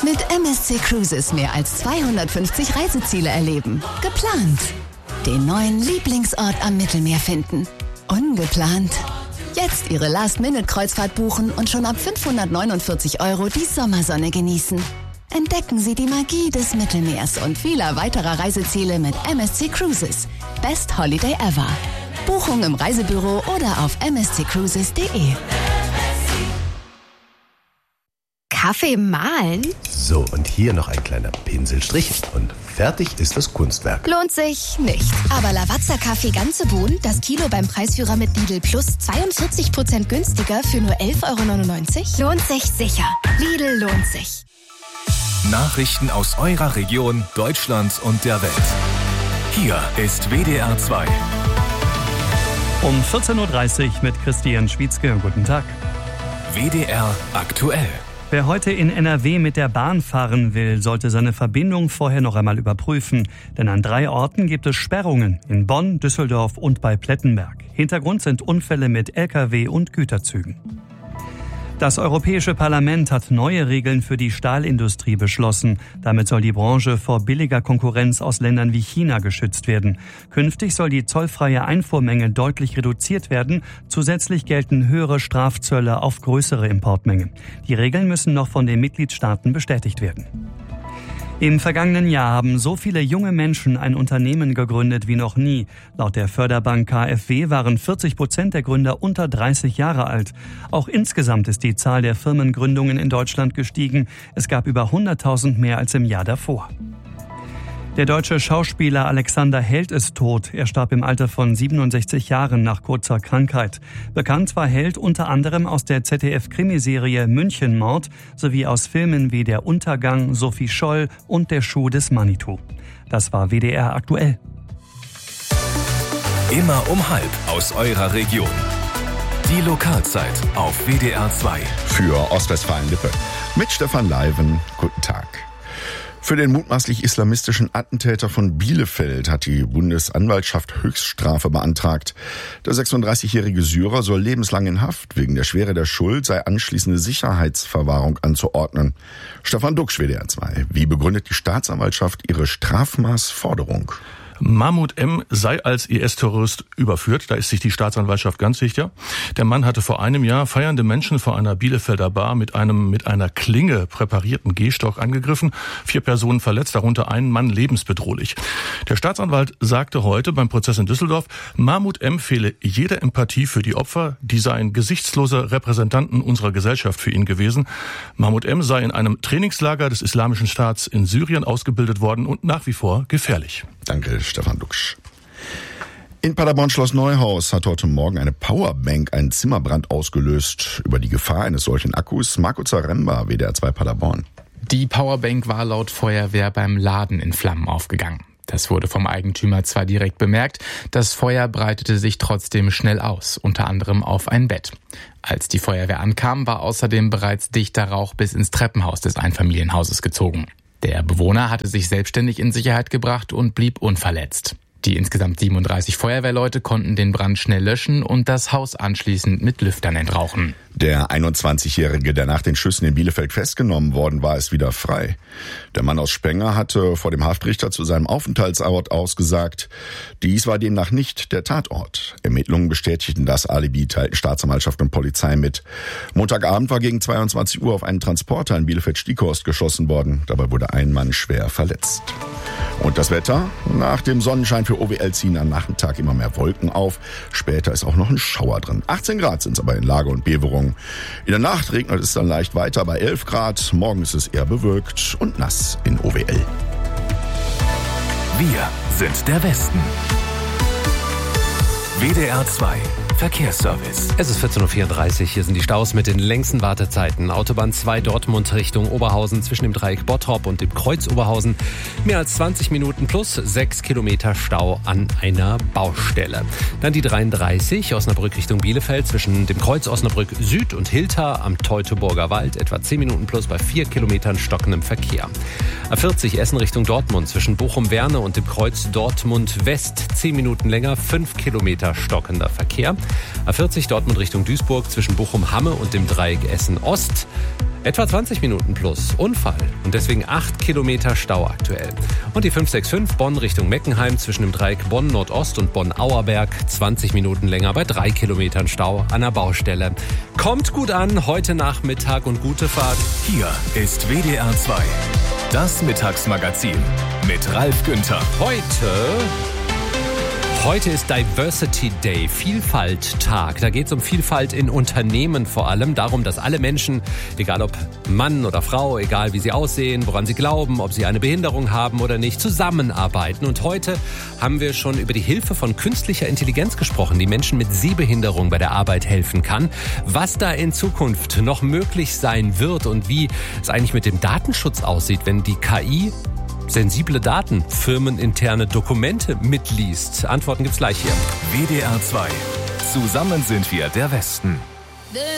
Mit MSC Cruises mehr als 250 Reiseziele erleben. Geplant. Den neuen Lieblingsort am Mittelmeer finden. Ungeplant. Jetzt Ihre Last-Minute-Kreuzfahrt buchen und schon ab 549 € die Sommersonne genießen. Entdecken Sie die Magie des Mittelmeers und vieler weiterer Reiseziele mit MSC Cruises. Best Holiday ever. Buchung im Reisebüro oder auf msccruises.de. Kaffee mahlen? So, und hier noch ein kleiner Pinselstrich und fertig ist das Kunstwerk. Lohnt sich nicht. Aber Lavazza-Kaffee ganze Bohnen, das Kilo beim Preisführer mit Lidl Plus 42% günstiger für nur 11,99 €? Lohnt sich sicher. Lidl lohnt sich. Nachrichten aus eurer Region, Deutschland und der Welt. Hier ist WDR 2. Um 14.30 Uhr mit Christian Schwietzke. Guten Tag. WDR aktuell. Wer heute in NRW mit der Bahn fahren will, sollte seine Verbindung vorher noch einmal überprüfen. Denn an 3 Orten gibt es Sperrungen. In Bonn, Düsseldorf und bei Plettenberg. Hintergrund sind Unfälle mit Lkw und Güterzügen. Das Europäische Parlament hat neue Regeln für die Stahlindustrie beschlossen. Damit soll die Branche vor billiger Konkurrenz aus Ländern wie China geschützt werden. Künftig soll die zollfreie Einfuhrmenge deutlich reduziert werden. Zusätzlich gelten höhere Strafzölle auf größere Importmengen. Die Regeln müssen noch von den Mitgliedstaaten bestätigt werden. Im vergangenen Jahr haben so viele junge Menschen ein Unternehmen gegründet wie noch nie. Laut der Förderbank KfW waren 40% der Gründer unter 30 Jahre alt. Auch insgesamt ist die Zahl der Firmengründungen in Deutschland gestiegen. Es gab über 100.000 mehr als im Jahr davor. Der deutsche Schauspieler Alexander Held ist tot. Er starb im Alter von 67 Jahren nach kurzer Krankheit. Bekannt war Held unter anderem aus der ZDF-Krimiserie Münchenmord sowie aus Filmen wie Der Untergang, Sophie Scholl und Der Schuh des Manitou. Das war WDR aktuell. Immer um 12:30 aus eurer Region. Die Lokalzeit auf WDR 2. Für Ostwestfalen-Lippe. Mit Stefan Leiven. Guten Tag. Für den mutmaßlich islamistischen Attentäter von Bielefeld hat die Bundesanwaltschaft Höchststrafe beantragt. Der 36-jährige Syrer soll lebenslang in Haft. Wegen der Schwere der Schuld sei anschließende Sicherheitsverwahrung anzuordnen. Stefan Duxch, WDR 2. Wie begründet die Staatsanwaltschaft ihre Strafmaßforderung? Mahmoud M. sei als IS-Terrorist überführt, da ist sich die Staatsanwaltschaft ganz sicher. Der Mann hatte vor einem Jahr feiernde Menschen vor einer Bielefelder Bar mit einer Klinge präparierten Gehstock angegriffen, 4 Personen verletzt, darunter ein Mann lebensbedrohlich. Der Staatsanwalt sagte heute beim Prozess in Düsseldorf, Mahmoud M. fehle jede Empathie für die Opfer, die seien gesichtslose Repräsentanten unserer Gesellschaft für ihn gewesen. Mahmoud M. sei in einem Trainingslager des Islamischen Staats in Syrien ausgebildet worden und nach wie vor gefährlich. Danke, Stefan Duxch. In Paderborn-Schloss Neuhaus hat heute Morgen eine Powerbank einen Zimmerbrand ausgelöst. Über die Gefahr eines solchen Akkus Marco Zaremba, WDR 2 Paderborn. Die Powerbank war laut Feuerwehr beim Laden in Flammen aufgegangen. Das wurde vom Eigentümer zwar direkt bemerkt, das Feuer breitete sich trotzdem schnell aus, unter anderem auf ein Bett. Als die Feuerwehr ankam, war außerdem bereits dichter Rauch bis ins Treppenhaus des Einfamilienhauses gezogen. Der Bewohner hatte sich selbstständig in Sicherheit gebracht und blieb unverletzt. Die insgesamt 37 Feuerwehrleute konnten den Brand schnell löschen und das Haus anschließend mit Lüftern entrauchen. Der 21-Jährige, der nach den Schüssen in Bielefeld festgenommen worden war, ist wieder frei. Der Mann aus Spenger hatte vor dem Haftrichter zu seinem Aufenthaltsort ausgesagt. Dies war demnach nicht der Tatort. Ermittlungen bestätigten das Alibi, teilten Staatsanwaltschaft und Polizei mit. Montagabend war gegen 22 Uhr auf einen Transporter in Bielefeld-Stieghorst geschossen worden. Dabei wurde ein Mann schwer verletzt. Und das Wetter? Nach dem Sonnenschein für OWL ziehen am Nachmittag immer mehr Wolken auf. Später ist auch noch ein Schauer drin. 18 Grad sind es aber in Lage und Beverung. In der Nacht regnet es dann leicht weiter bei 11 Grad. Morgen ist es eher bewölkt und nass in OWL. Wir sind der Westen. WDR 2 Verkehrsservice. Es ist 14.34 Uhr. Hier sind die Staus mit den längsten Wartezeiten. Autobahn 2 Dortmund Richtung Oberhausen zwischen dem Dreieck Bottrop und dem Kreuz Oberhausen. Mehr als 20 Minuten plus 6 Kilometer Stau an einer Baustelle. Dann die 33 Osnabrück Richtung Bielefeld zwischen dem Kreuz Osnabrück Süd und Hilter am Teutoburger Wald. Etwa 10 Minuten plus bei 4 Kilometern stockendem Verkehr. A40 Essen Richtung Dortmund zwischen Bochum-Werne und dem Kreuz Dortmund West. 10 Minuten länger, 5 Kilometer stockender Verkehr. A40 Dortmund Richtung Duisburg zwischen Bochum-Hamme und dem Dreieck Essen-Ost. Etwa 20 Minuten plus. Unfall. Und deswegen 8 Kilometer Stau aktuell. Und die 565 Bonn Richtung Meckenheim zwischen dem Dreieck Bonn-Nordost und Bonn-Auerberg. 20 Minuten länger bei 3 Kilometern Stau an der Baustelle. Kommt gut an, heute Nachmittag und gute Fahrt. Hier ist WDR 2. Das Mittagsmagazin mit Ralf Günther. Heute ist Diversity Day, Vielfalt-Tag. Da geht es um Vielfalt in Unternehmen vor allem. Darum, dass alle Menschen, egal ob Mann oder Frau, egal wie sie aussehen, woran sie glauben, ob sie eine Behinderung haben oder nicht, zusammenarbeiten. Und heute haben wir schon über die Hilfe von künstlicher Intelligenz gesprochen, die Menschen mit Sehbehinderung bei der Arbeit helfen kann. Was da in Zukunft noch möglich sein wird und wie es eigentlich mit dem Datenschutz aussieht, wenn die KI sensible Daten, firmeninterne Dokumente mitliest. Antworten gibt's gleich hier. WDR 2. Zusammen sind wir der Westen.